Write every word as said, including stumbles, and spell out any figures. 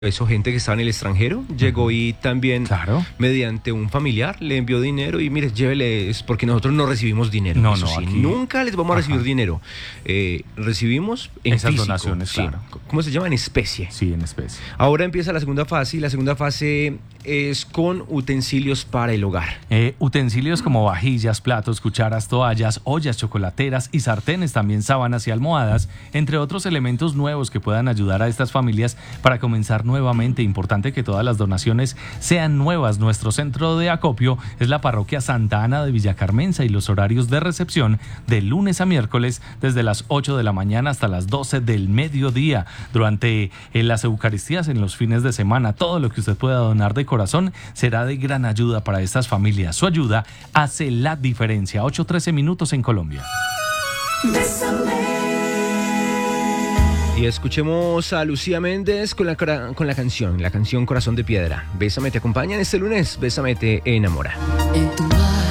Eso, gente que está en el extranjero, llegó y también Claro. mediante un familiar le envió dinero y mire, llévele, es porque nosotros no recibimos dinero. No, eso no, sí, aquí- nunca les vamos a recibir Ajá. dinero. Eh, recibimos en Esas físico, donaciones, sí. claro. ¿Cómo se llama? En especie. Sí, en especie. Ahora empieza la segunda fase y la segunda fase es con utensilios para el hogar. Eh, utensilios como vajillas, platos, cucharas, toallas, ollas chocolateras y sartenes, también sábanas y almohadas, entre otros elementos nuevos que puedan ayudar a estas familias para comenzar nuevamente. Importante que todas las donaciones sean nuevas. Nuestro centro de acopio es la parroquia Santa Ana de Villacarmenza y los horarios de recepción de lunes a miércoles desde las ocho de la mañana hasta las doce del mediodía. Durante eh, las Eucaristías en los fines de semana, todo lo que usted pueda donar de corazón será de gran ayuda para estas familias. Su ayuda hace la diferencia. ocho trece minutos en Colombia. Y escuchemos a Lucía Méndez con la, cora- con la canción, la canción Corazón de Piedra. Bésame te acompaña este lunes, Bésame te enamora. En tu